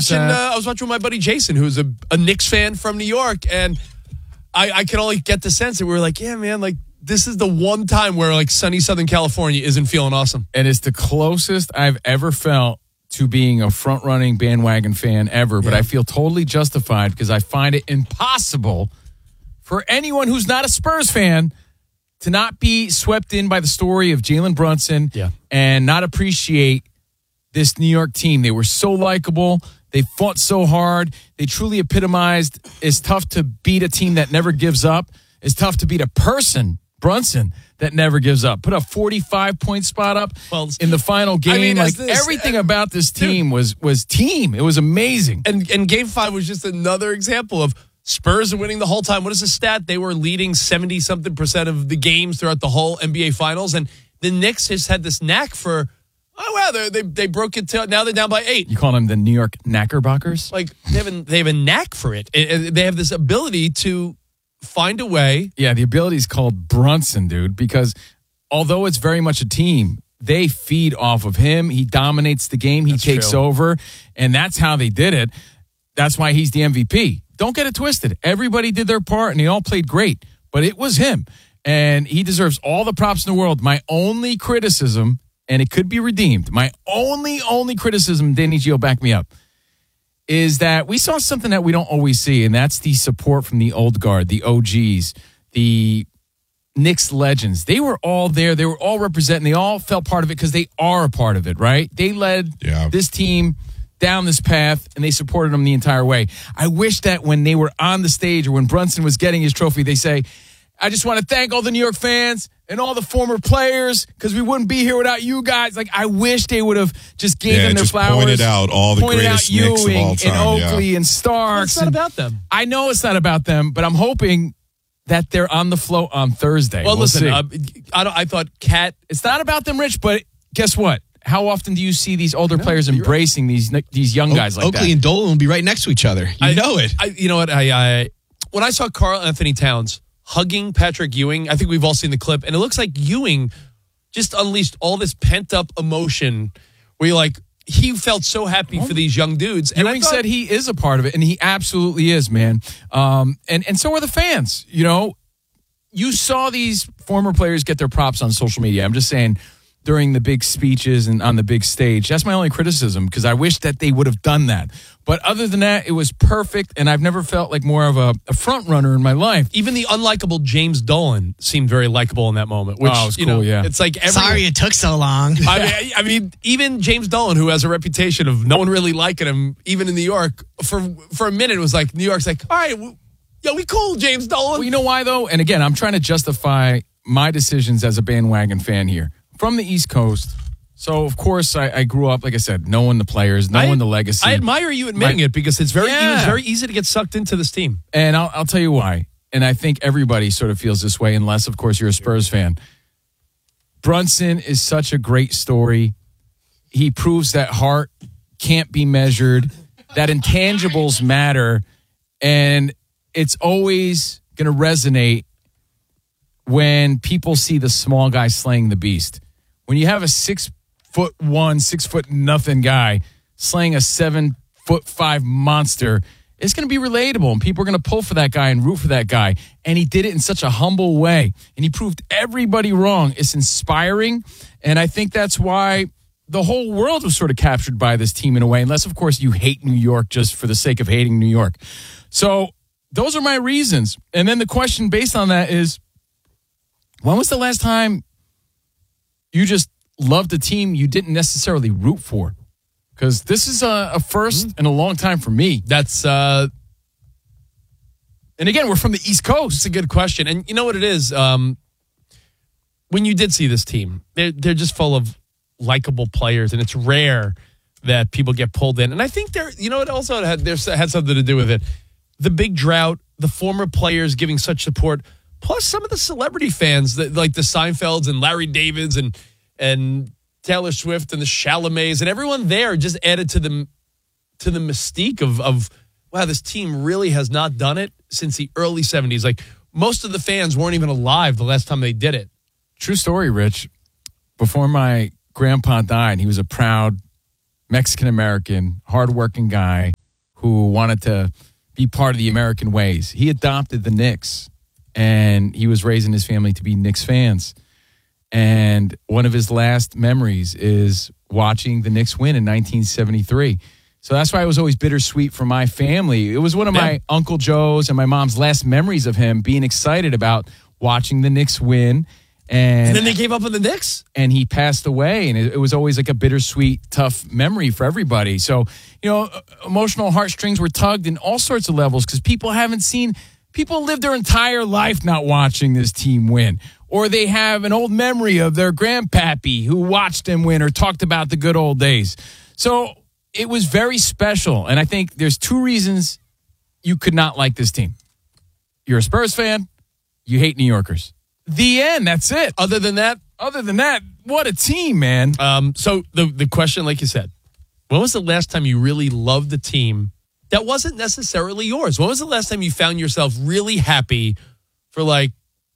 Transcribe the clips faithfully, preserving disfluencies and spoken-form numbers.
watching. Uh, I was watching with my buddy Jason, who's a, a Knicks fan from New York, and I, I could only get the sense that we were like, yeah, man, like this is the one time where like sunny Southern California isn't feeling awesome. And it's the closest I've ever felt to being a front-running bandwagon fan ever, but yeah. I feel totally justified because I find it impossible for anyone who's not a Spurs fan to not be swept in by the story of Jalen Brunson yeah. and not appreciate this New York team. They were so likable. They fought so hard. They truly epitomized it's tough to beat a team that never gives up. It's tough to beat a person, Brunson, that never gives up. Put a forty-five point spot up well, in the final game. I mean, like this, everything uh, about this team dude, was was team. It was amazing. And and game five was just another example of Spurs are winning the whole time. What is the stat? They were leading seventy-something percent of the games throughout the whole N B A Finals. And the Knicks just had this knack for, oh, wow, they they broke it to, now they're down by eight. You call them the New York Knickerbockers? Like, they have a, they have a knack for it. it. They have this ability to find a way. Yeah, the ability is called Brunson, dude, because although it's very much a team, they feed off of him. He dominates the game. He that's takes true. over, and that's how they did it. That's why he's the M V P. Don't get it twisted. Everybody did their part, and they all played great, but it was him, and he deserves all the props in the world. My only criticism, and it could be redeemed, my only, only criticism, Danny Gio, back me up, is that we saw something that we don't always see, and that's the support from the old guard, the O Gs, the Knicks legends. They were all there. They were all representing. They all felt part of it because they are a part of it, right? They led yeah. this team down this path, and they supported them the entire way. I wish that when they were on the stage or when Brunson was getting his trophy, they say, I just want to thank all the New York fans and all the former players because we wouldn't be here without you guys. Like, I wish they would have just gave yeah, them their just flowers. Pointed out all the greatest Knicks of all time. And Oakley yeah. and Starks. It's not about them. I know it's not about them, but I'm hoping that they're on the float on Thursday. Well, we'll listen, uh, I, don't, I thought Cat. It's not about them, Rich, but guess what? How often do you see these older players embracing these these young guys like Oakley that? Oakley and Dolan will be right next to each other. You I, know it. I, you know what? I, I when I saw Karl Anthony Towns hugging Patrick Ewing, I think we've all seen the clip, and it looks like Ewing just unleashed all this pent up emotion. Where you're like, he felt so happy for these young dudes. And Ewing I thought, said he is a part of it, and he absolutely is, man. Um, and and so are the fans. You know, you saw these former players get their props on social media. I'm just saying, during the big speeches and on the big stage. That's my only criticism because I wish that they would have done that. But other than that, it was perfect, and I've never felt like more of a, a front runner in my life. Even the unlikable James Dolan seemed very likable in that moment. Which, oh, it was you cool, know, yeah. It's like everyone, sorry it took so long. I mean, I mean, even James Dolan, who has a reputation of no one really liking him, even in New York, for for a minute it was like New York's like, all right, yo, we cool, James Dolan. Well, you know why though? And again, I'm trying to justify my decisions as a bandwagon fan here. From the East Coast, so of course I, I grew up, like I said, knowing the players, knowing I, the legacy. I admire you admitting My, it because it's very, yeah. it's very easy to get sucked into this team. And I'll, I'll tell you why. And I think everybody sort of feels this way, unless, of course, you're a Spurs fan. Brunson is such a great story. He proves that heart can't be measured, that intangibles matter, and it's always going to resonate when people see the small guy slaying the beast. When you have a six foot one, six foot nothing guy slaying a seven foot five monster, it's going to be relatable, and people are going to pull for that guy and root for that guy. And he did it in such a humble way, and he proved everybody wrong. It's inspiring, and I think that's why the whole world was sort of captured by this team in a way, unless, of course, you hate New York just for the sake of hating New York. So those are my reasons. And then the question based on that is, when was the last time you just loved a team you didn't necessarily root for? Because this is a, a first in a long time for me. That's, uh, and again, we're from the East Coast. It's a good question. And you know what it is? Um, when you did see this team, they're, they're just full of likable players, and it's rare that people get pulled in. And I think they're, you know, it also had, there had something to do with it. The big drought, the former players giving such support, plus some of the celebrity fans, that, like the Seinfelds and Larry Davids and and Taylor Swift and the Chalamets and everyone there just added to the to the mystique of of wow, this team really has not done it since the early seventies. Like, most of the fans weren't even alive the last time they did it. True story, Rich. Before my grandpa died, he was a proud Mexican-American, hardworking guy who wanted to be part of the American ways. He adopted the Knicks, and he was raising his family to be Knicks fans. And one of his last memories is watching the Knicks win in nineteen seventy-three. So that's why it was always bittersweet for my family. It was one of my yeah. Uncle Joe's and my mom's last memories of him being excited about watching the Knicks win. And, and then they gave up on the Knicks? And he passed away, and it, it was always like a bittersweet, tough memory for everybody. So, you know, emotional heartstrings were tugged in all sorts of levels because people haven't seen, people live their entire life not watching this team win. Or they have an old memory of their grandpappy who watched them win or talked about the good old days. So it was very special, and I think there's two reasons you could not like this team. You're a Spurs fan, you hate New Yorkers. The end. That's it. Other than that, other than that, what a team, man. Um, so the the question, like you said, when was the last time you really loved the team that wasn't necessarily yours? When was the last time you found yourself really happy for like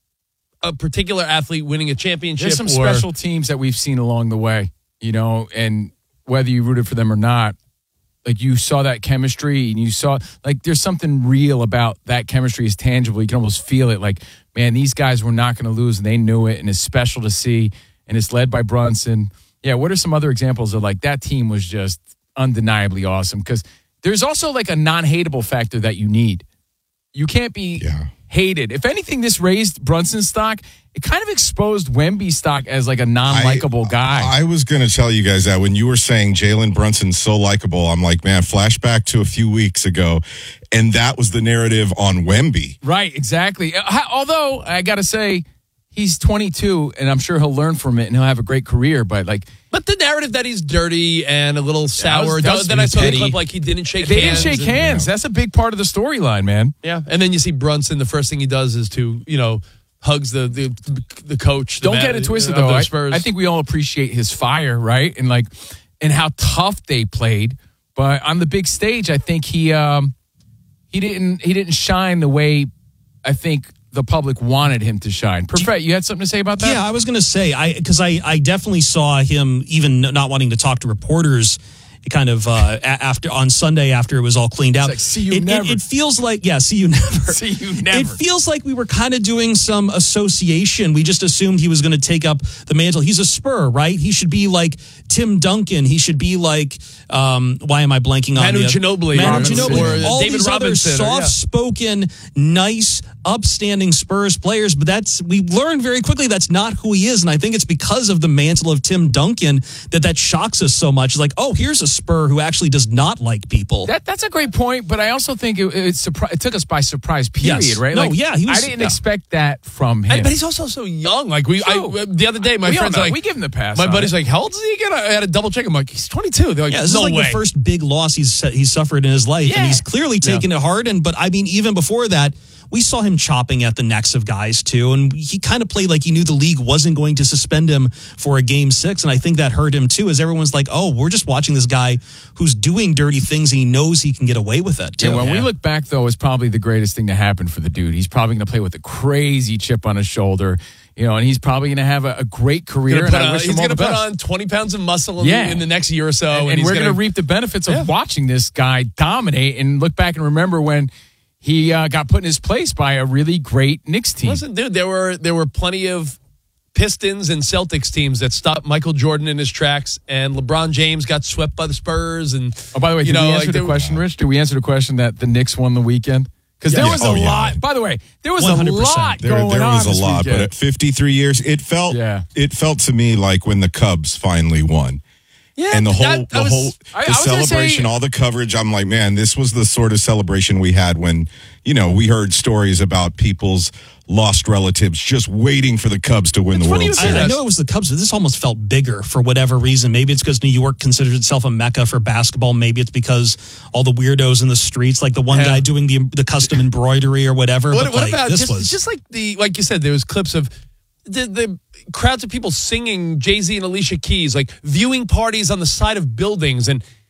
a particular athlete winning a championship? There's some or- special teams that we've seen along the way, you know, and whether you rooted for them or not, like you saw that chemistry and you saw like there's something real about that chemistry is tangible. You can almost feel it like, man, these guys were not going to lose and they knew it, and it's special to see, and it's led by Brunson. Yeah, what are some other examples of like that team was just undeniably awesome? Because there's also like a non-hateable factor that you need. You can't be yeah. hated. If anything, this raised Brunson's stock. It kind of exposed Wemby's stock as like a non-likable I, guy. I was going to tell you guys that when you were saying Jalen Brunson's so likable, I'm like, man, flashback to a few weeks ago, and that was the narrative on Wemby. Right, exactly. Uh, although, I got to say, he's twenty-two, and I'm sure he'll learn from it, and he'll have a great career, but like... But the narrative that he's dirty and a little sour, that was, that was then I saw petty. the clip like he didn't shake they hands. They didn't shake and, hands. You know. That's a big part of the storyline, man. Yeah, and then you see Brunson, the first thing he does is to, you know... hugs the the, the coach. The Don't get it twisted, though. I, I think we all appreciate his fire, right? And like, and how tough they played. But on the big stage, I think he um, he didn't he didn't shine the way I think the public wanted him to shine. Perfect. You had something to say about that? Yeah, I was going to say I because I I definitely saw him even not wanting to talk to reporters. Kind of uh, after on Sunday after it was all cleaned out. Like, see you it, never. It, it feels like yeah, see you never. See you never. It feels like we were kind of doing some association. We just assumed he was going to take up the mantle. He's a Spur, right? He should be like Tim Duncan. He should be like um, why am I blanking on Manu the Ginobili, Manu Robinson, Ginobili, or all David these Robinson, other or, yeah. soft-spoken, nice, upstanding Spurs players. But that's we learned very quickly that's not who he is, and I think it's because of the mantle of Tim Duncan that that shocks us so much. It's like, oh, here's a Spur who actually does not like people. That that's a great point, but I also think it it, surpri- it took us by surprise. Period, yes. right? No, like, yeah, he was, I didn't yeah. expect that from him. And, but he's also so young. Like we, I, the other day, my we friends know, like we give him the pass. My on buddy's it. like, "How old is he again?" I had to double check. I'm like, "He's twenty-two." They're like, yeah, this "No is like way." the first big loss he's he's suffered in his life, Yeah. and he's clearly taken Yeah. it hard. And but I mean, even before that, we saw him chopping at the necks of guys too, and he kind of played like he knew the league wasn't going to suspend him for a game six, and I think that hurt him too. As everyone's like, "Oh, we're just watching this guy who's doing dirty things, and he knows he can get away with it." Too. Yeah, when Yeah. we look back, though, it's probably the greatest thing to happen for the dude. He's probably going to play with a crazy chip on his shoulder, you know, and he's probably going to have a, a great career. Gonna And put I on- wish he's him all going to the put best. on twenty pounds of muscle in, Yeah. the, in the next year or so, and, and, and he's we're going going to reap the benefits of Yeah. watching this guy dominate and look back and remember when he uh, got put in his place by a really great Knicks team. Listen, dude, there were there were plenty of Pistons and Celtics teams that stopped Michael Jordan in his tracks, and LeBron James got swept by the Spurs. And Oh, by the way, you did know, we answer like, the they- question, Rich? Did we answer the question that the Knicks won the weekend? Because there Yeah. was Oh, a yeah. lot. By the way, there was one a hundred percent. lot There, going there on was a this lot, weekend. but at fifty-three years, it felt Yeah. it felt to me like when the Cubs finally won. Yeah, And the whole, I- I the was- whole, I- the I was gonna celebration, say- all the coverage. I'm like, man, this was the sort of celebration we had when, you know, we heard stories about people's lost relatives just waiting for the Cubs to win It's the funny World you say Series. I, I that. know it was the Cubs, but this almost felt bigger for whatever reason. Maybe it's because New York considers itself a mecca for basketball. Maybe it's because all the weirdos in the streets, like the one Yeah. guy doing the the custom embroidery or whatever. What, but what like, about this just, was just like the like you said, there was clips of the, the crowds of people singing Jay-Z and Alicia Keys, like viewing parties on the side of buildings, and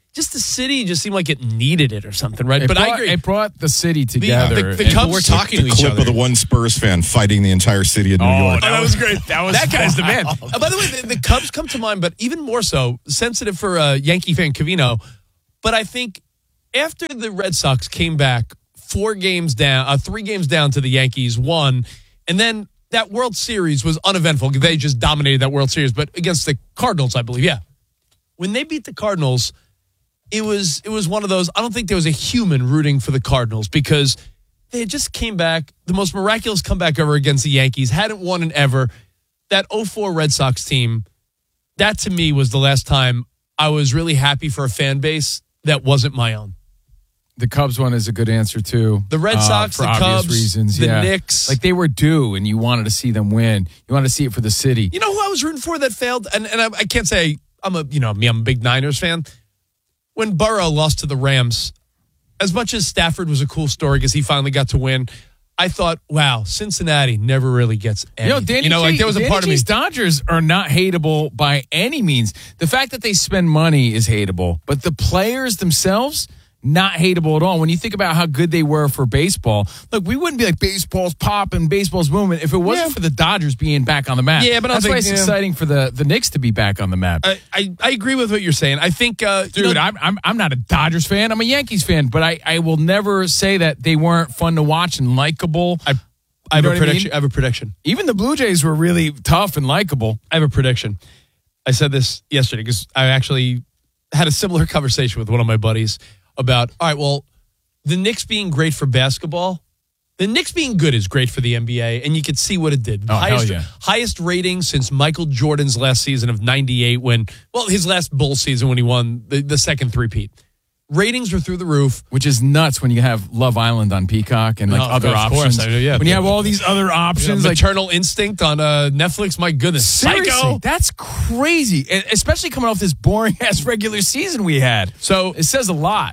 just the city just seemed like it needed it or something, right? It but brought, I agree. It brought the city together. the- the And Cubs- We're talking the to each clip other. of the one Spurs fan fighting the entire city of New Oh, York. Oh, that was great. That was that guy's the man. wild. Uh, by the way, the, the Cubs come to mind, but even more so, sensitive for a Yankee fan, Covino. But I think after the Red Sox came back four games down, uh, three games down to the Yankees, won, and then that World Series was uneventful. They just dominated that World Series, but against the Cardinals, I believe. Yeah, when they beat the Cardinals, it was it was one of those. I don't think there was a human rooting for the Cardinals because they just came back, the most miraculous comeback ever against the Yankees, hadn't won in ever. That oh four Red Sox team, that to me was the last time I was really happy for a fan base that wasn't my own. The Cubs one is a good answer too. The Red uh, Sox, for the obvious Cubs, reasons, the yeah. Knicks. Like they were due, and you wanted to see them win. You wanted to see it for the city. You know who I was rooting for that failed? And and I, I can't say I'm a you know me, I'm a big Niners fan. When Burrow lost to the Rams, as much as Stafford was a cool story because he finally got to win, I thought, wow, Cincinnati never really gets any. You know, Danny you know, like G- there was a Danny part of me. G's Dodgers are not hateable by any means. The fact that they spend money is hateable, but the players themselves, not hateable at all. When you think about how good they were for baseball, look, we wouldn't be like baseball's popping, baseball's booming if it wasn't Yeah. for the Dodgers being back on the map. Yeah, but I that's think, why it's yeah. exciting for the, the Knicks to be back on the map. I, I, I agree with what you're saying. I think, uh, you Dude, know, I'm, I'm I'm not a Dodgers fan. I'm a Yankees fan, but I, I will never say that they weren't fun to watch and likable. I, I have know a what I mean? prediction. I have a prediction. Even the Blue Jays were really tough and likable. I have a prediction. I said this yesterday because I actually had a similar conversation with one of my buddies about, all right, well, the Knicks being great for basketball, the Knicks being good is great for the N B A, and you could see what it did. Oh, hell highest, yeah. highest rating since Michael Jordan's last season of ninety-eight when, well, his last Bulls season when he won the, the second three-peat. Ratings were through the roof. Which is nuts when you have Love Island on Peacock and like Oh, of other course, options. I know, yeah. When you have all these other You know, options, like Maternal Instinct on uh, Netflix, my goodness. seriously, Psycho. that's crazy. And especially coming off this boring ass regular season we had. So It says a lot.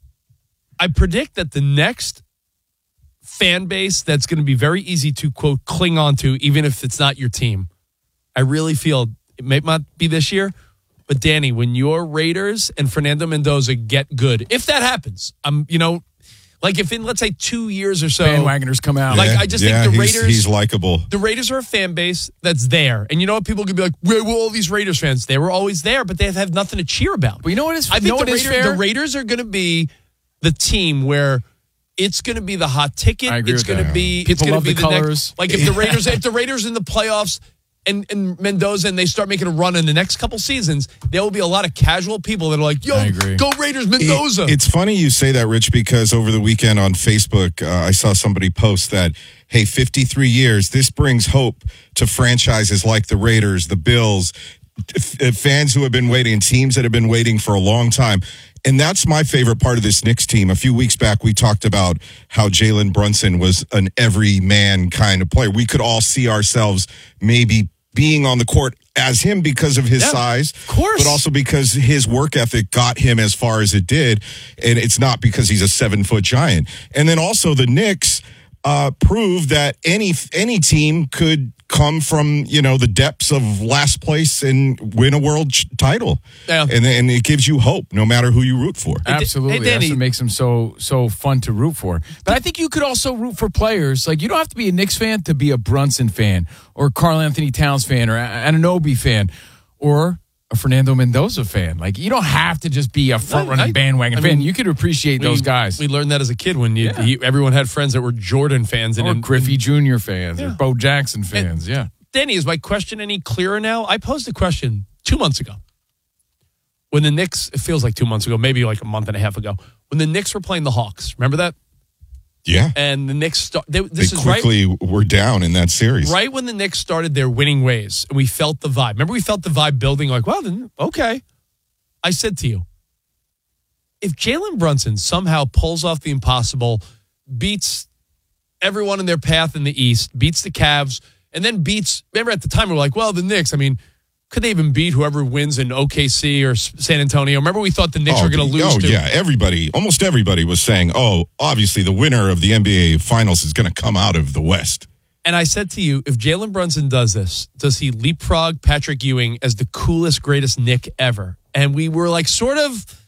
I predict that the next fan base that's going to be very easy to, quote, cling on to, even if it's not your team, I really feel it may not be this year, but Danny, when your Raiders and Fernando Mendoza get good, if that happens, I'm, you know, like if in, let's say, two years or so, Bandwagoners come out. Like, Yeah, I just yeah, think the he's- Raiders- He's likable. the Raiders are a fan base that's there. And you know what? People could be like, where were all these Raiders fans? They were always there, but they have nothing to cheer about. But you know what is I you think know the, what is Raiders, fair? the Raiders are going to be the team where it's going to be the hot ticket. I agree It's with going to that. be it's People going love to be the the, next- colors. like if the Raiders if the Raiders in the playoffs and, and Mendoza and they start making a run in the next couple seasons, there will be a lot of casual people that are like, yo, I agree. go Raiders, Mendoza. It- it's funny you say that, Rich, because over the weekend on Facebook, uh, I saw somebody post that, hey, fifty-three years, this brings hope to franchises like the Raiders, the Bills, f- uh, fans who have been waiting, teams that have been waiting for a long time. And that's my favorite part of this Knicks team. A few weeks back, we talked about how Jalen Brunson was an everyman kind of player. We could all see ourselves maybe being on the court as him because of his Yeah, size, of course. but also because his work ethic got him as far as it did. And it's not because he's a seven foot giant. And then also the Knicks uh, proved that any any team could come from, you know, the depths of last place and win a world ch- title. Yeah. And, and it gives you hope no matter who you root for. Absolutely. Hey, Danny- That's what makes them so so fun to root for. But I think you could also root for players. Like you don't have to be a Knicks fan to be a Brunson fan or Karl Anthony Towns fan or an Anunoby fan or a Fernando Mendoza fan. Like you don't have to just be a front running I- bandwagon I fan. mean, You could appreciate those guys. We learned that as a kid when you, Yeah. you everyone had friends that were Jordan fans. And or and- Griffey Junior fans or Yeah. Bo Jackson fans. yeah. Danny, is my question any clearer now? I posed a question two months ago. When the Knicks, it feels like two months ago, maybe like a month and a half ago, when the Knicks were playing the Hawks. Remember that? Yeah. And the Knicks, start, they, They this is right, quickly were down in that series. right when the Knicks started their winning ways. And we felt the vibe. Remember we felt the vibe building like, well, then, okay. I said to you, if Jalen Brunson somehow pulls off the impossible, beats everyone in their path in the East, beats the Cavs, and then beats, remember at the time we were like, well, the Knicks, I mean, could they even beat whoever wins in O K C or San Antonio? Remember we thought the Knicks were going to lose oh, to. yeah. Everybody, almost everybody was saying, oh, obviously the winner of the N B A Finals is going to come out of the West. And I said to you, if Jalen Brunson does this, does he leapfrog Patrick Ewing as the coolest, greatest Knick ever? And we were like sort of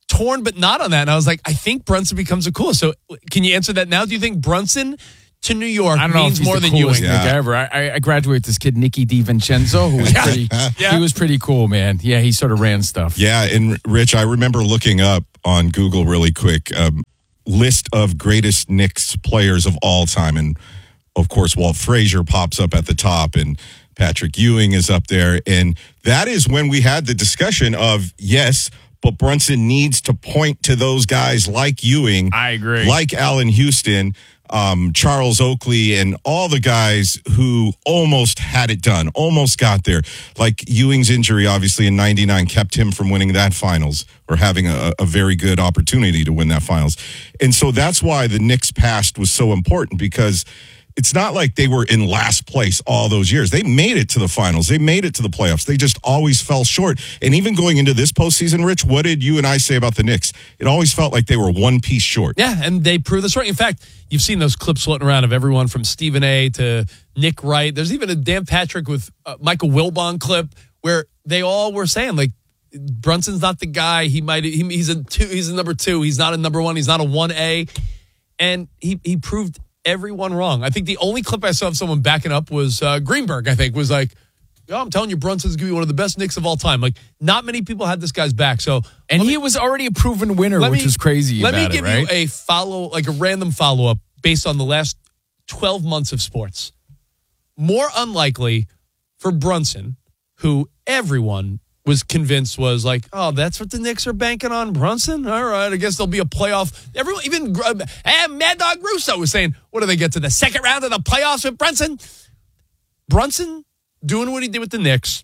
torn but not on that. And I was like, I think Brunson becomes a cool. So can you answer that now? Do you think Brunson to New York I don't know means if he's more the than coolest Ewing? Nick Yeah. ever. I, I graduated this kid, Nicky DiVincenzo, who was Yeah. pretty, Yeah. he was pretty cool, man. Yeah, he sort of ran stuff. Yeah, and Rich, I remember looking up on Google really quick um, list of greatest Knicks players of all time, and of course, Walt Frazier pops up at the top, and Patrick Ewing is up there, and that is when we had the discussion of yes, but Brunson needs to point to those guys like Ewing, I agree. like Allen Houston, um, Charles Oakley, and all the guys who almost had it done, almost got there. Like Ewing's injury, obviously, in ninety-nine kept him from winning that finals or having a, a very good opportunity to win that finals. And so that's why the Knicks past was so important, because it's not like they were in last place all those years. They made it to the finals. They made it to the playoffs. They just always fell short. And even going into this postseason, Rich, what did you and I say about the Knicks? It always felt like they were one piece short. Yeah, and they prove this right. In fact, you've seen those clips floating around of everyone from Stephen A. to Nick Wright. There's even a Dan Patrick with uh, Michael Wilbon clip where they all were saying, like, Brunson's not the guy. He might he, he's a two. He's a number two. He's not a number one. He's not a one A. And he he proved everyone wrong. I think the only clip I saw of someone backing up was uh, Greenberg, I think, was like, oh, I'm telling you, Brunson's going to be one of the best Knicks of all time. Like, not many people had this guy's back. So, And let he me- was already a proven winner, let which me- was crazy Let about me give it, right? you a follow, like a random follow-up based on the last twelve months of sports. More unlikely for Brunson, who everyone was convinced was like, oh, that's what the Knicks are banking on, Brunson? All right, I guess there'll be a playoff. Everyone, even uh, hey, Mad Dog Russo was saying, what do they get to the second round of the playoffs with Brunson? Brunson doing what he did with the Knicks,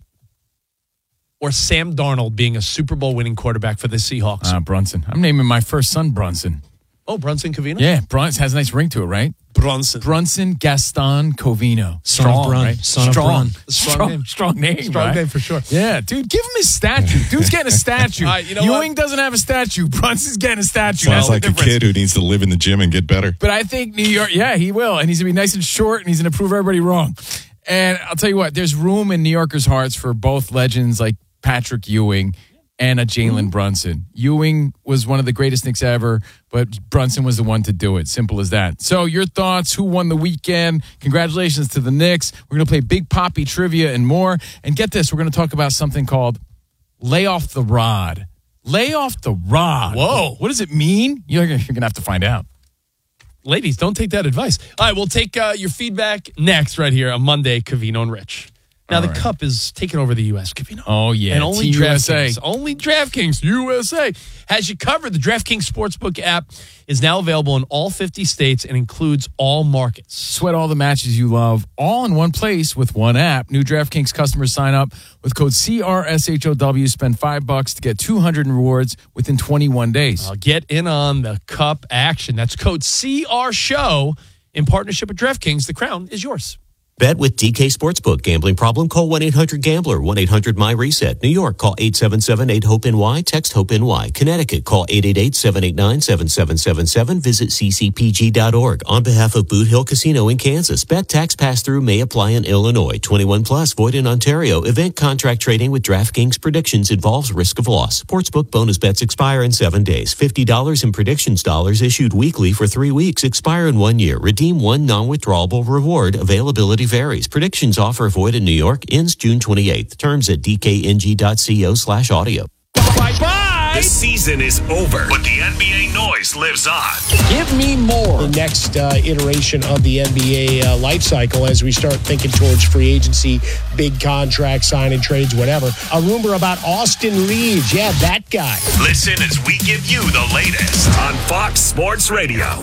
or Sam Darnold being a Super Bowl winning quarterback for the Seahawks? Uh, Brunson. I'm naming my first son Brunson. oh, Brunson Covino? Yeah, Brunson has a nice ring to it, right? Brunson. Brunson Gaston Covino. Son of Strong, Brun. right? Son of strong. Brun. Strong Strong, name. strong name. Strong right? name for sure. Yeah, dude, give him his statue. Dude's getting a statue. All right, you know Ewing what? doesn't have a statue. Brunson's getting a statue. Sounds That's the like a difference. kid who needs to live in the gym and get better. But I think New York, yeah, he will. And he's going to be nice and short, and he's going to prove everybody wrong. And I'll tell you what, there's room in New Yorkers' hearts for both legends like Patrick Ewing and a Jalen Brunson. Ewing was one of the greatest Knicks ever, but Brunson was the one to do it. Simple as that. So your thoughts, who won the weekend? Congratulations to the Knicks. We're going to play Big Poppy trivia and more. And get this, we're going to talk about something called Lay Off the Rod. Lay off the rod. Whoa. What does it mean? You're going to have to find out. Ladies, don't take that advice. All right, we'll take uh, your feedback next right here on Monday, Covino and Rich. Now, All the right. Cup is taking over the U S, Covino. Oh, yeah. And only Team U S A. DraftKings, only DraftKings U S A has you covered. The DraftKings Sportsbook app is now available in all fifty states and includes all markets. Sweat all the matches you love, all in one place with one app. New DraftKings customers sign up with code C R S H O W. Spend five bucks to get two hundred in rewards within twenty-one days. Uh, get in on the Cup action. That's code C R SHOW in partnership with DraftKings. The crown is yours. Bet with D K Sportsbook. Gambling problem? Call one eight hundred gambler. one eight hundred my reset. New York, call eight seven seven eight hope N Y. Text HOPE-NY. Connecticut, call eight eight eight seven eight nine seven seven seven seven. Visit c c p g dot org. On behalf of Boot Hill Casino in Kansas, bet tax pass-through may apply in Illinois. twenty-one plus, void in Ontario. Event contract trading with DraftKings predictions involves risk of loss. Sportsbook bonus bets expire in seven days. fifty dollars in predictions dollars issued weekly for three weeks. Expire in one year. Redeem one non-withdrawable reward. Availability varies. Predictions offer void in New York. Ends June twenty-eighth. Terms at d k n g dot co slash audio. Bye-bye. The season is over, but the N B A noise lives on. Give me more. The next uh, iteration of the N B A uh, life cycle as we start thinking towards free agency, big contract signing trades, whatever. A rumor about Austin Reeves. Yeah, that guy. Listen as we give you the latest on Fox Sports Radio.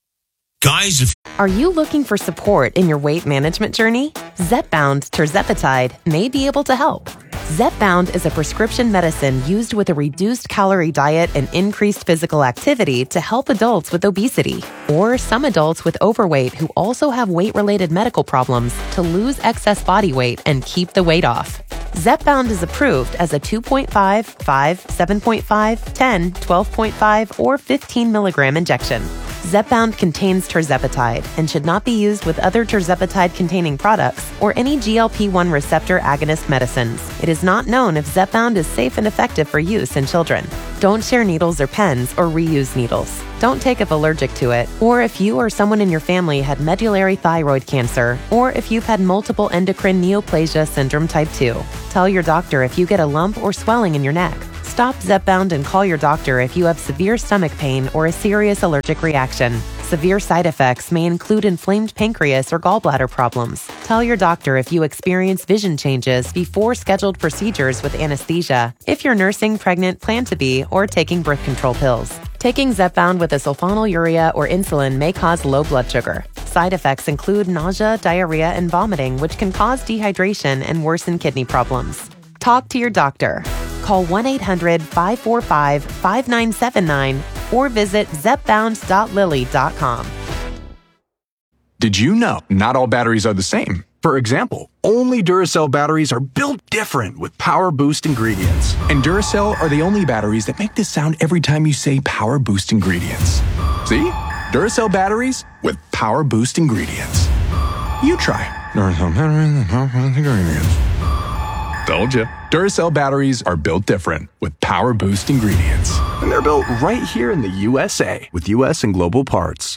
Guys, if Are you looking for support in your weight management journey? Zepbound tirzepatide may be able to help. Zepbound is a prescription medicine used with a reduced calorie diet and increased physical activity to help adults with obesity or some adults with overweight who also have weight-related medical problems to lose excess body weight and keep the weight off. Zepbound is approved as a two point five, five, seven point five, ten, twelve point five, or fifteen milligram injection. Zepbound contains tirzepatide and should not be used with other tirzepatide-containing products or any G L P one receptor agonist medicines. It is not known if Zepbound is safe and effective for use in children. Don't share needles or pens or reuse needles. Don't take if allergic to it, or if you or someone in your family had medullary thyroid cancer, or if you've had multiple endocrine neoplasia syndrome type two. Tell your doctor if you get a lump or swelling in your neck. Stop Zepbound and call your doctor if you have severe stomach pain or a serious allergic reaction. Severe side effects may include inflamed pancreas or gallbladder problems. Tell your doctor if you experience vision changes before scheduled procedures with anesthesia, if you're nursing, pregnant, plan to be, or taking birth control pills. Taking Zepbound with a sulfonylurea or insulin may cause low blood sugar. Side effects include nausea, diarrhea, and vomiting, which can cause dehydration and worsen kidney problems. Talk to your doctor. Call one eight hundred five four five five nine seven nine or visit zepbound dot lilly dot com. Did you know not all batteries are the same? For example, only Duracell batteries are built different with Power Boost ingredients. And Duracell are the only batteries that make this sound every time you say Power Boost ingredients. See? Duracell batteries with Power Boost ingredients. You try. Duracell batteries with Power Boost ingredients. Told you. Duracell batteries are built different with Power Boost ingredients. And they're built right here in the U S A with U S and global parts.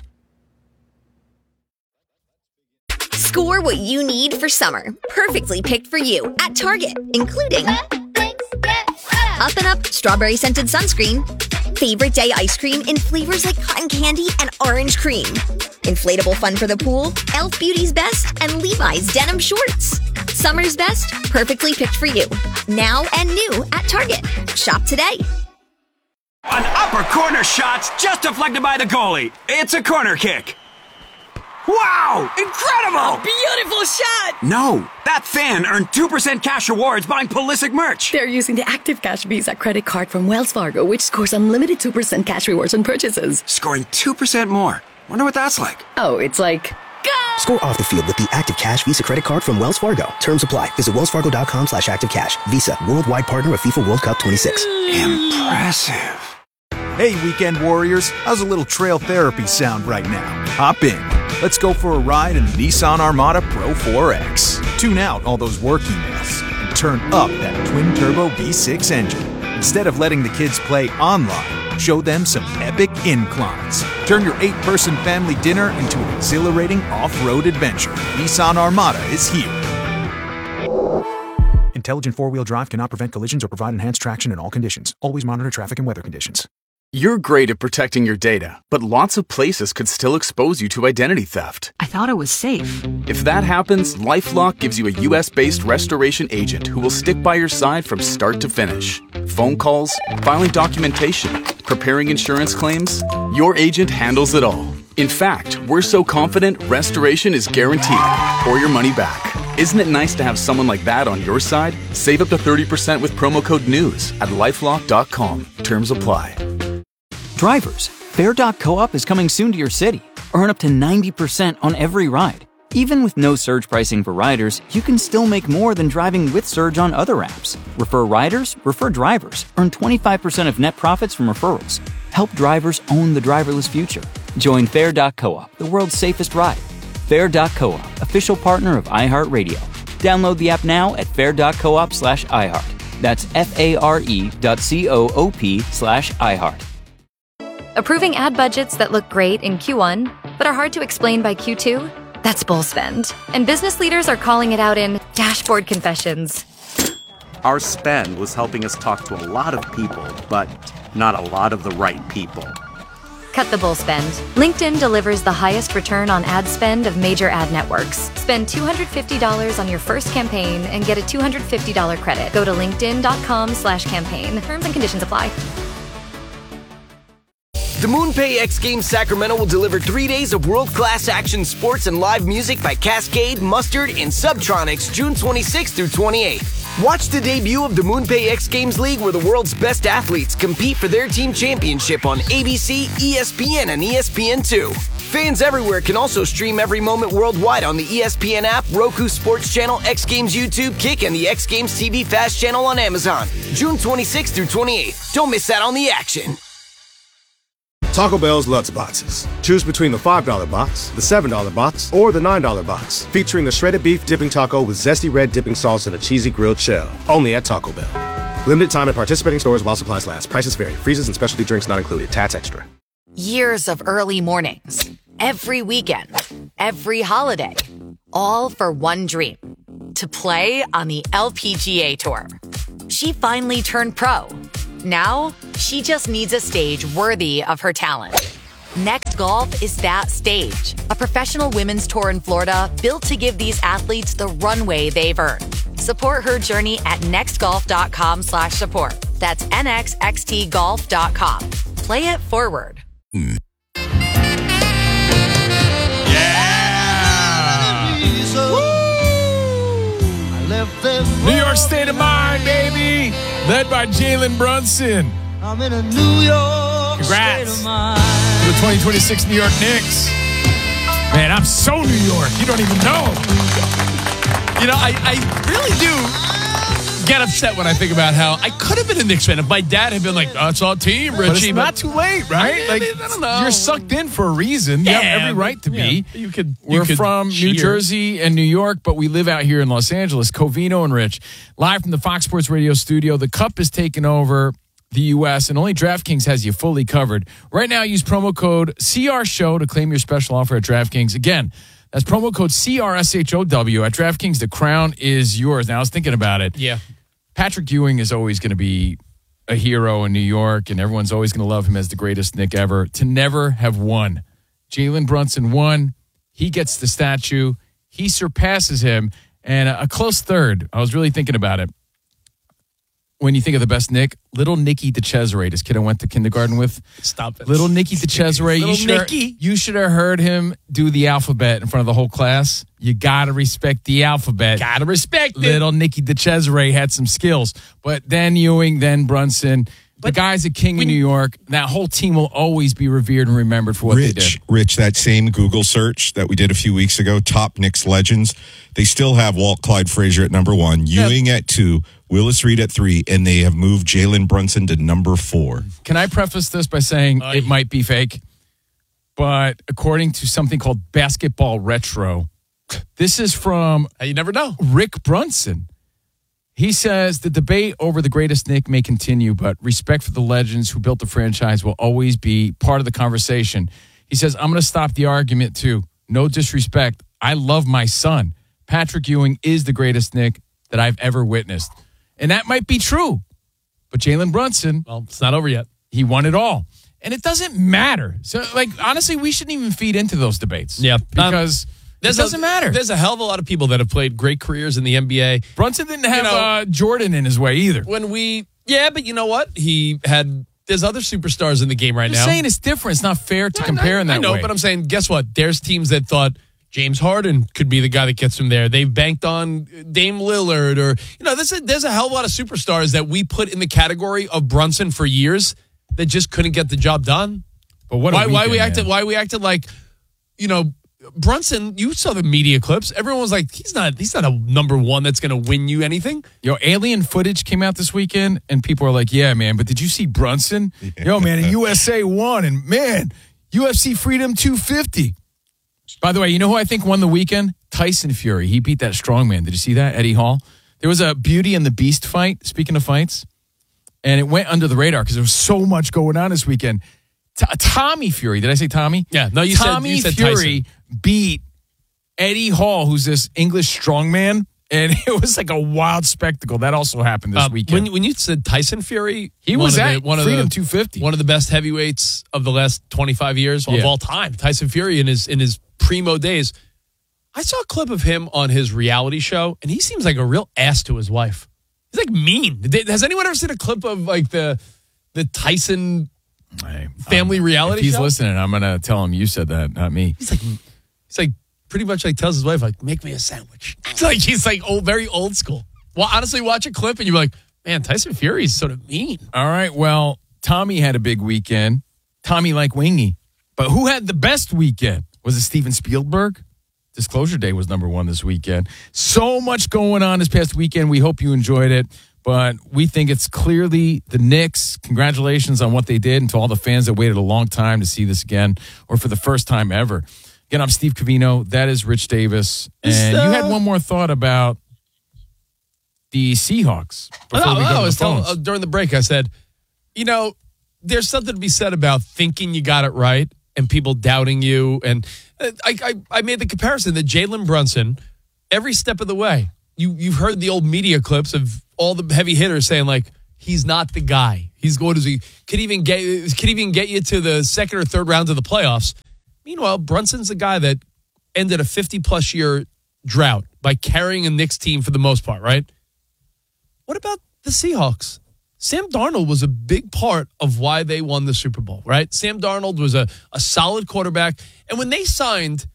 Score what you need for summer. Perfectly picked for you at Target, including Up and Up Strawberry Scented Sunscreen, Favorite Day Ice Cream in flavors like cotton candy and orange cream, Inflatable Fun for the Pool, Elf Beauty's Best, and Levi's Denim Shorts. Summer's best, perfectly picked for you. Now and new at Target. Shop today. An upper corner shot's just deflected by the goalie. It's a corner kick. Wow! Incredible! Beautiful shot! No, that fan earned two percent cash rewards buying Pulisic merch. They're using the Active Cash Visa credit card from Wells Fargo, which scores unlimited two percent cash rewards on purchases. Scoring two percent more. Wonder what that's like. Oh, it's like... Go! Score off the field with the Active Cash Visa credit card from Wells Fargo. Terms apply. Visit wellsfargo.com slash activecash. Visa, worldwide partner of FIFA World Cup twenty-six. Impressive. Hey, weekend warriors. How's a little trail therapy sound right now? Hop in. Let's go for a ride in the Nissan Armada Pro four X. Tune out all those work emails and turn up that twin-turbo V six engine. Instead of letting the kids play online, show them some epic inclines. Turn your eight-person family dinner into an exhilarating off-road adventure. Nissan Armada is here. Intelligent four-wheel drive cannot prevent collisions or provide enhanced traction in all conditions. Always monitor traffic and weather conditions. You're great at protecting your data, but lots of places could still expose you to identity theft. I thought it was safe. If that happens, LifeLock gives you a U S-based restoration agent who will stick by your side from start to finish. Phone calls, filing documentation, preparing insurance claims, your agent handles it all. In fact, we're so confident restoration is guaranteed or your money back. Isn't it nice to have someone like that on your side? Save up to thirty percent with promo code NEWS at lifelock dot com. Terms apply. Drivers, Fair dot coop is coming soon to your city. Earn up to ninety percent on every ride. Even with no surge pricing for riders, you can still make more than driving with Surge on other apps. Refer riders, refer drivers. Earn twenty-five percent of net profits from referrals. Help drivers own the driverless future. Join Fair dot coop, the world's safest ride. Fair dot coop, official partner of iHeartRadio. Download the app now at fair dot coop slash iHeart. That's F-A-R-E dot C-O-O-P slash iHeart. Approving ad budgets that look great in Q one, but are hard to explain by Q two? That's bull spend. And business leaders are calling it out in dashboard confessions. Our spend was helping us talk to a lot of people, but not a lot of the right people. Cut the bull spend. LinkedIn delivers the highest return on ad spend of major ad networks. Spend two hundred fifty dollars on your first campaign and get a two hundred fifty dollars credit. Go to linkedin.com slash campaign. Terms and conditions apply. The MoonPay X Games Sacramento will deliver three days of world-class action sports and live music by Cascade, Mustard, and Subtronics June twenty-sixth through twenty-eighth. Watch the debut of the MoonPay X Games League where the world's best athletes compete for their team championship on A B C, E S P N, and E S P N two. Fans everywhere can also stream every moment worldwide on the E S P N app, Roku Sports Channel, X Games YouTube, Kick, and the X Games T V Fast Channel on Amazon. June twenty-sixth through twenty-eighth. Don't miss out on the action. Taco Bell's Lutz Boxes. Choose between the five dollar box, the seven dollar box, or the nine dollar box, featuring the shredded beef dipping taco with zesty red dipping sauce and a cheesy grilled shell. Only at Taco Bell. Limited time at participating stores while supplies last. Prices vary. Freezes and specialty drinks not included. Tax extra. Years of early mornings, every weekend, every holiday, all for one dream, to play on the L P G A Tour. She finally turned pro. Now, she just needs a stage worthy of her talent. Next Golf is that stage, a professional women's tour in Florida built to give these athletes the runway they've earned. Support her journey at nextgolf.com slash support. That's N X X T golf dot com. Play it forward. Yeah! New York State of Mind, baby! Led by Jalen Brunson. I'm in a New York Congrats state of mind. to the twenty twenty-six New York Knicks. Man, I'm so New York. You don't even know. You know, I, I really do get upset when I think about how I could have been a Knicks fan if my dad had been like, oh, it's our team, Richie. But it's not too late, right? I, like, I, I don't know. You're sucked in for a reason. Yeah, you have every right to yeah, be. You could. You We're could from cheer. New Jersey and New York, but we live out here in Los Angeles. Covino and Rich, live from the Fox Sports Radio studio. The Cup is taking over the U S, and only DraftKings has you fully covered. Right now, use promo code C R Show to claim your special offer at DraftKings. Again, that's promo code C R S H O W at DraftKings. The crown is yours. Now, I was thinking about it. Yeah. Patrick Ewing is always going to be a hero in New York, and everyone's always going to love him as the greatest Knick ever. To never have won. Jalen Brunson won. He gets the statue. He surpasses him. And a close third, I was really thinking about it. When you think of the best Knick, little Nicky DeCesare, this kid I went to kindergarten with. Stop it. Little Nicky DeCesare. Little you should have- Nicky. You should have heard him do the alphabet in front of the whole class. You got to respect the alphabet. Gotta respect it. Little Nicky DeCesare had some skills. But then Ewing, then Brunson. The guy's a king in New York. That whole team will always be revered and remembered for what they did. Rich, Rich, that same Google search that we did a few weeks ago, top Knicks legends, they still have Walt Clyde Frazier at number one, Ewing at two, Willis Reed at three, and they have moved Jalen Brunson to number four. Can I preface this by saying Uh, it might be fake? But according to something called Basketball Retro, this is from You never know. Rick Brunson. He says the debate over the greatest Knick may continue, but respect for the legends who built the franchise will always be part of the conversation. He says, I'm going to stop the argument too. No disrespect. I love my son. Patrick Ewing is the greatest Knick that I've ever witnessed. And that might be true. But Jalen Brunson, well, it's not over yet. He won it all. And it doesn't matter. So, like, honestly, we shouldn't even feed into those debates. Yeah. Because... It doesn't a, matter. There's a hell of a lot of people that have played great careers in the N B A. Brunson didn't have You know, uh, Jordan in his way either. When we, yeah, but you know what? He had, there's other superstars in the game right I'm now. saying it's different. It's not fair to I- compare I, in that I know, way. but I'm saying, guess what? There's teams that thought James Harden could be the guy that gets him there. They've banked on Dame Lillard, or, you know, there's a, there's a hell of a lot of superstars that we put in the category of Brunson for years that just couldn't get the job done. But what a why, why we weekend, acted, man. why we acted like, you know, Brunson, you saw the media clips. Everyone was like, he's not he's not a number one that's going to win you anything. Yo, alien footage came out this weekend, and people are like, yeah, man, but did you see Brunson? Yo, man, and U S A won, and man, U F C Freedom two fifty. By the way, you know who I think won the weekend? Tyson Fury. He beat that strongman. Did you see that? Eddie Hall. There was a Beauty and the Beast fight, speaking of fights, and it went under the radar because there was so much going on this weekend. T- Tommy Fury. Did I say Tommy? Yeah. No, you Tommy said, you said Fury Tyson. beat Eddie Hall, who's this English strongman, and it was like a wild spectacle. That also happened this Uh, weekend. When, when you said Tyson Fury, He one was of at the, one of Freedom the, two fifty. one of the best heavyweights of the last twenty-five years Yeah. of all time. Tyson Fury in his in his primo days. I saw a clip of him on his reality show, and he seems like a real ass to his wife. He's like mean. Did- Has anyone ever seen a clip of like the the Tyson family reality If he's show? listening, I'm going to tell him you said that, not me. He's like, he's like pretty much like tells his wife like, make me a sandwich. It's like he's like old, very old school. Well, honestly, watch a clip and you're like, man, Tyson Fury's sort of mean. All right, well, Tommy had a big weekend. Tommy like Wingy. But who had the best weekend? Was it Steven Spielberg? Disclosure Day was number one this weekend. So much going on this past weekend. We hope you enjoyed it. but we think it's clearly the Knicks. Congratulations on what they did, and to all the fans that waited a long time to see this again, or for the first time ever. Again, I'm Steve Covino. That is Rich Davis. And uh, you had one more thought about the Seahawks. Before no, we go no, I was telling, uh, during the break, I said, you know, there's something to be said about thinking you got it right and people doubting you. And I, I, I made the comparison that Jalen Brunson, every step of the way, you, you've heard the old media clips of all the heavy hitters saying, like, he's not the guy. He's going to he could even get could even get you to the second or third rounds of the playoffs. Meanwhile, Brunson's the guy that ended a fifty-plus year drought by carrying a Knicks team for the most part, right? What about the Seahawks? Sam Darnold was a big part of why they won the Super Bowl, right? Sam Darnold was a, a solid quarterback. And when they signed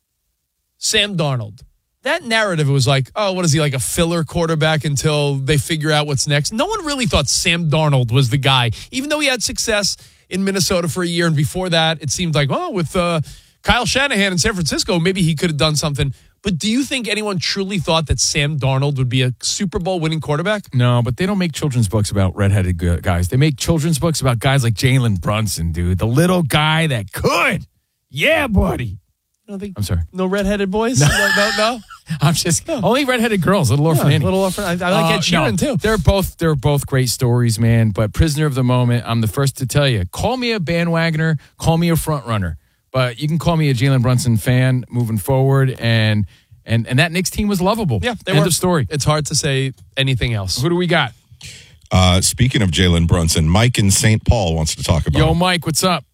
Sam Darnold, that narrative was like, oh, what is he, like a filler quarterback until they figure out what's next? No one really thought Sam Darnold was the guy, even though he had success in Minnesota for a year. And before that, it seemed like, oh, with uh, Kyle Shanahan in San Francisco, maybe he could have done something. But do you think anyone truly thought that Sam Darnold would be a Super Bowl winning quarterback? No, but they don't make children's books about redheaded guys. They make children's books about guys like Jalen Brunson, dude. The little guy that could. Yeah, buddy. I don't think, I'm sorry. No redheaded boys? No, no, no. no? I'm just no. Only redheaded girls. Little Orphan yeah, Annie. Little Orphan. I, I like uh, Ed Sheeran no, too. They're both they're both great stories, man. But prisoner of the moment. I'm the first to tell you. Call me a bandwagoner. Call me a front runner. But you can call me a Jalen Brunson fan moving forward. And and and that Knicks team was lovable. Yeah, they End were. of story. It's hard to say anything else. Who do we got? Uh, speaking of Jalen Brunson, Mike in Saint Paul wants to talk about. Yo, him. Mike, what's up?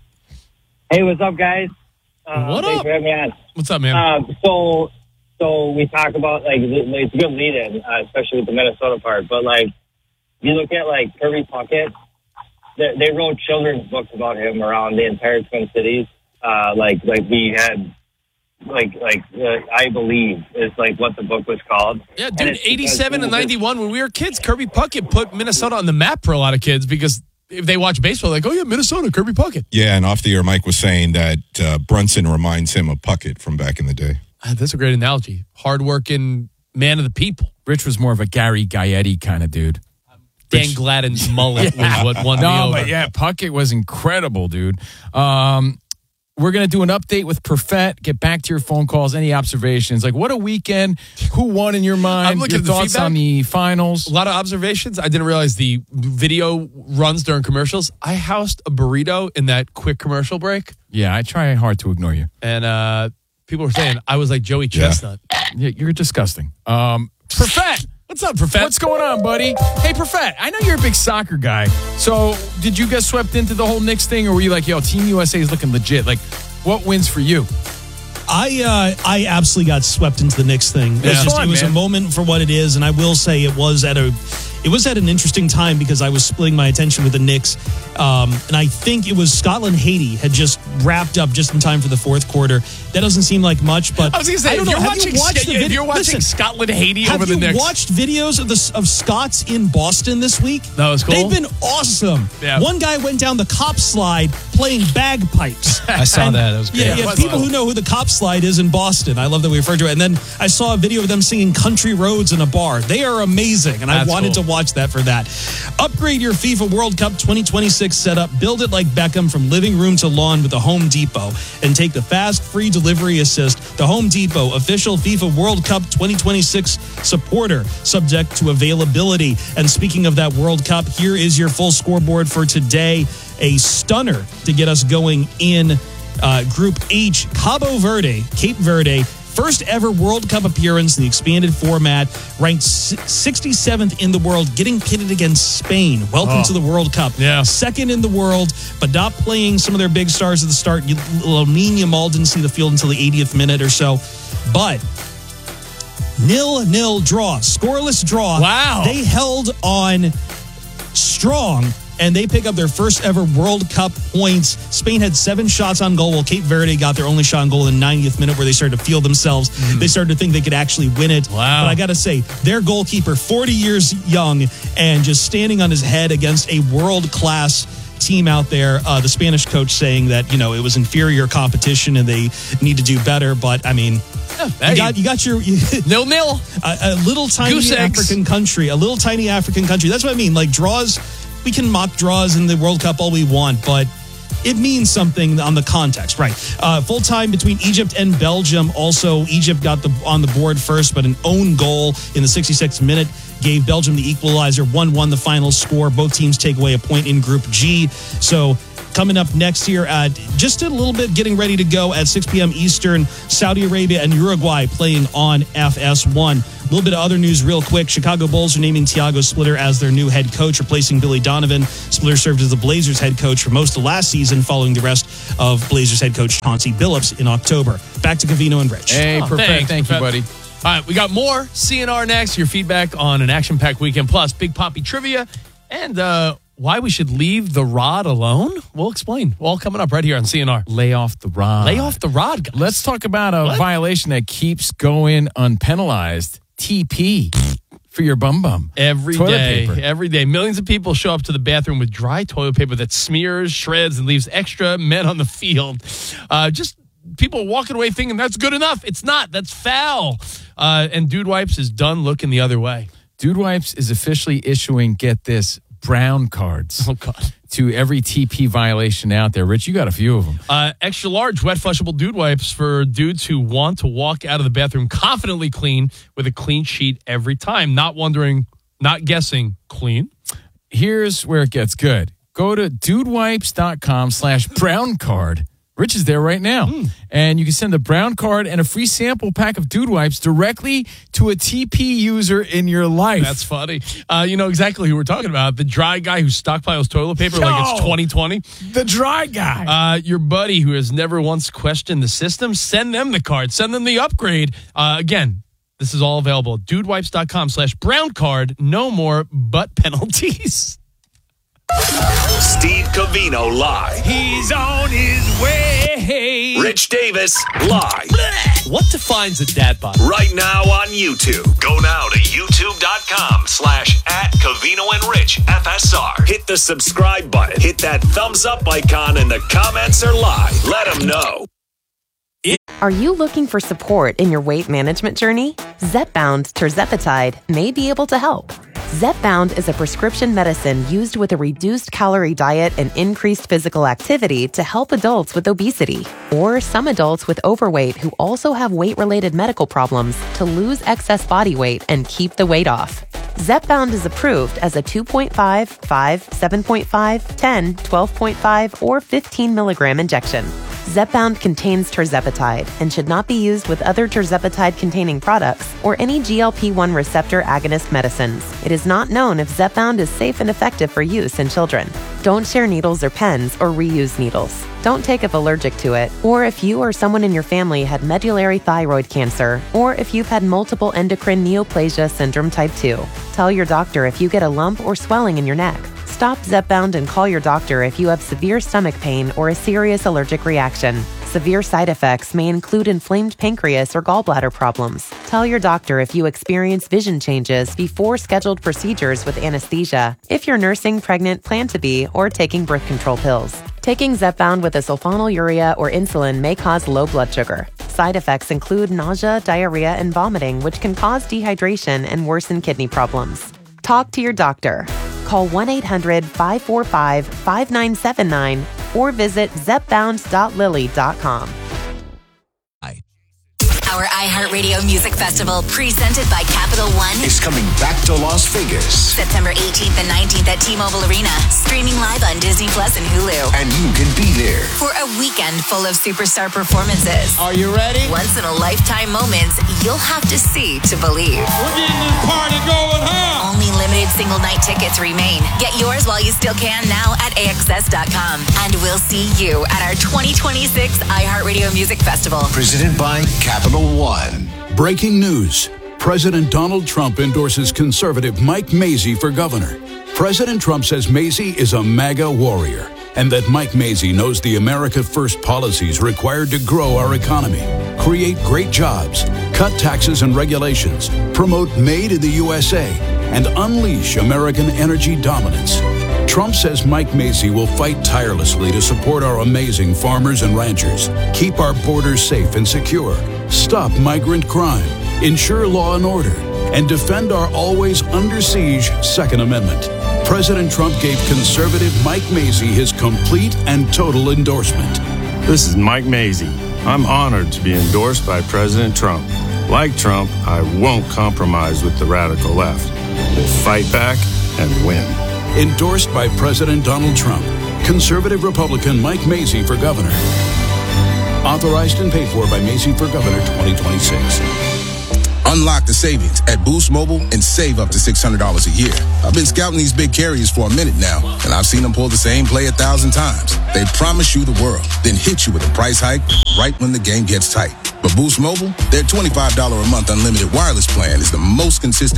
Hey, what's up, guys? Uh, what up? What's up, man? Uh, so, so we talk about, like, it's a good lead-in, uh, especially with the Minnesota part. But, like, you look at, like, Kirby Puckett, they, they wrote children's books about him around the entire Twin Cities. Uh, like, like we had, like, like uh, I Believe is, like, what the book was called. Yeah, dude, eighty-seven and ninety-one, when we were kids, Kirby Puckett put Minnesota on the map for a lot of kids because if they watch baseball, like, oh, yeah, Minnesota, Kirby Puckett. Yeah, and off the air, Mike was saying that uh, Brunson reminds him of Puckett from back in the day. Uh, that's a great analogy. Hardworking man of the people. Rich was more of a Gary Gaetti kind of dude. Dan Rich. Gladden's mullet yeah. was what won no, me over. But yeah, Puckett was incredible, dude. Um, we're going to do an update with Perfett, get back to your phone calls, any observations. Like, what a weekend. Who won in your mind? I'm looking your at the thoughts feedback. on the finals? A lot of observations. I didn't realize the video runs during commercials. I housed a burrito in that quick commercial break. Yeah, I try hard to ignore you. And uh, people were saying I was like Joey Chestnut. Yeah, you're disgusting. Um, Perfett! What's up, Perfett? What's going on, buddy? Hey, Perfett, I know you're a big soccer guy. So did you get swept into the whole Knicks thing, or were you like, yo, Team U S A is looking legit? Like, what wins for you? I uh, I absolutely got swept into the Knicks thing. It Yeah. was, just, Fun, it was a man. moment for what it is, and I will say it was at a it was at an interesting time because I was splitting my attention with the Knicks, um, and I think it was Scotland Haiti had just wrapped up just in time for the fourth quarter. That doesn't seem like much, but I was going to say, I don't if know. you're Have watching, you watched the if video? you're watching Listen, Scotland Haiti have over the you Knicks. watched videos of the of Scots in Boston this week? That was cool. They've been awesome. Yeah. One guy went down the cop slide playing bagpipes. I saw And- that. That was great. Yeah, yeah. People who know who the cop slide is in Boston. I love that we refer to it. And then I saw a video of them singing Country Roads in a bar. They are amazing, and That's I wanted cool. to watch that for that. Upgrade your FIFA World Cup twenty twenty-six setup. Build it like Beckham from living room to lawn with the Home Depot, and take the fast, free delivery assist. The Home Depot, official FIFA World Cup twenty twenty-six supporter, subject to availability. And speaking of that World Cup, here is your full scoreboard for today. A stunner to get us going in uh, Group H. Cabo Verde, Cape Verde, first ever World Cup appearance in the expanded format, ranked sixty-seventh in the world, getting pitted against Spain. Welcome Oh. to the World Cup. Yeah. Second in the world, but not playing some of their big stars at the start. Lamine Yamal didn't see the field until the eightieth minute or so. But nil-nil draw, scoreless draw. Wow. They held on strong, and they pick up their first ever World Cup points. Spain had seven shots on goal, while Cape Verde got their only shot on goal in the ninetieth minute, where they started to feel themselves. Mm. They started to think they could actually win it. Wow. But I got to say, their goalkeeper, forty years young, and just standing on his head against a world-class team out there. Uh, the Spanish coach saying that, you know, it was inferior competition and they need to do better. But, I mean, Hey. You got you got your you, nil nil. A, a little tiny Goose eggs. African country, a little tiny African country. That's what I mean. Like draws, we can mock draws in the World Cup all we want, but it means something on the context, right? Uh, full time between Egypt and Belgium. Also, Egypt got the on the board first, but an own goal in the sixty-sixth minute gave Belgium the equalizer. one one the final score. Both teams take away a point in Group G. So coming up next here at just a little bit getting ready to go at six p.m. Eastern, Saudi Arabia and Uruguay playing on F S one. A little bit of other news real quick. Chicago Bulls are naming Thiago Splitter as their new head coach, replacing Billy Donovan. Splitter served as the Blazers head coach for most of last season, following the rest of Blazers head coach Chauncey Billups in October. Back to Covino and Rich. Hey, Oh, perfect. thanks, Thank you, Perfect. buddy. All right, we got more C N R next. Your feedback on an action-packed weekend, plus Big Poppy trivia, and uh, why we should leave the rod alone. We'll explain. All coming up right here on C N R. Lay off the rod. Lay off the rod, guys. Let's talk about a What? violation that keeps going unpenalized. T P for your bum bum. Every Toilet day, paper. every day, millions of people show up to the bathroom with dry toilet paper that smears, shreds, and leaves extra men on the field. Uh, just people walking away thinking that's good enough. It's not. That's foul. Uh, and Dude Wipes is done looking the other way. Dude Wipes is officially issuing, get this, brown cards Oh, God. to every T P violation out there. Rich, you got a few of them. Uh, extra large wet flushable dude wipes for dudes who want to walk out of the bathroom confidently clean with a clean sheet every time. Not wondering, not guessing, clean. Here's where it gets good. Go to dudewipes.com slash brown card. Rich is there right now. Mm. And you can send a brown card and a free sample pack of Dude Wipes directly to a T P user in your life. That's funny. Uh, you know exactly who we're talking about. The dry guy who stockpiles toilet paper like it's Yo! twenty twenty. The dry guy. Uh, your buddy who has never once questioned the system, send them the card. Send them the upgrade. Uh, again, this is all available. Dudewipes.com slash brown card. No more butt penalties. Steve Covino live. He's on his way. Rich Davis live. What defines a dad bod? Right now on YouTube. Go now to youtube.com slash at Covino and Rich F S R. Hit the subscribe button. Hit that thumbs up icon and the comments are live. Let them know. Are you looking for support in your weight management journey? Zepbound Tirzepatide may be able to help. Zepbound is a prescription medicine used with a reduced calorie diet and increased physical activity to help adults with obesity or some adults with overweight who also have weight-related medical problems to lose excess body weight and keep the weight off. Zepbound is approved as a two point five, five, seven point five, ten, twelve point five, or fifteen milligram injection. Zepbound contains tirzepatide and should not be used with other tirzepatide-containing products or any G L P one receptor agonist medicines. It is not known if Zepbound is safe and effective for use in children. Don't share needles or pens or reuse needles. Don't take if allergic to it, or if you or someone in your family had medullary thyroid cancer, or if you've had multiple endocrine neoplasia syndrome type two. Tell your doctor if you get a lump or swelling in your neck. Stop Zepbound and call your doctor if you have severe stomach pain or a serious allergic reaction. Severe side effects may include inflamed pancreas or gallbladder problems. Tell your doctor if you experience vision changes before scheduled procedures with anesthesia, if you're nursing, pregnant, plan to be, or taking birth control pills. Taking Zepbound with a sulfonylurea or insulin may cause low blood sugar. Side effects include nausea, diarrhea, and vomiting, which can cause dehydration and worsen kidney problems. Talk to your doctor. Call one eight hundred, five four five, five nine seven nine or visit zepbound dot lilly dot com. Our iHeartRadio Music Festival, presented by Capital One, Is coming back to Las Vegas. September eighteenth and nineteenth at T-Mobile Arena, streaming live on Disney Plus and Hulu. And you can be there. For a weekend full of superstar performances. Are you ready? Once in a lifetime moments you'll have to see to believe. We're getting this party going, huh? Only limited single night tickets remain. Get yours while you still can now at A X S dot com. And we'll see you at our twenty twenty-six iHeartRadio Music Festival. Presented by Capital One. Breaking news. President Donald Trump endorses conservative Mike Mazzei for governor. President Trump says Mazzei is a MAGA warrior and that Mike Mazzei knows the America First policies required to grow our economy, create great jobs, cut taxes and regulations, promote Made in the U S A, and unleash American energy dominance. Trump says Mike Mazzei will fight tirelessly to support our amazing farmers and ranchers, keep our borders safe and secure, stop migrant crime, ensure law and order, and defend our always under siege Second Amendment. President Trump gave conservative Mike Macy his complete and total endorsement. This is Mike Macy. I'm honored to be endorsed by President Trump. Like Trump, I won't compromise with the radical left. We'll fight back and win. Endorsed by President Donald Trump. Conservative Republican Mike Macy for governor. Authorized and paid for by Macy for Governor twenty twenty-six. Unlock the savings at Boost Mobile and save up to six hundred dollars a year. I've been scouting these big carriers for a minute now, and I've seen them pull the same play a thousand times. They promise you the world, then hit you with a price hike right when the game gets tight. But Boost Mobile, their twenty-five dollars a month unlimited wireless plan is the most consistent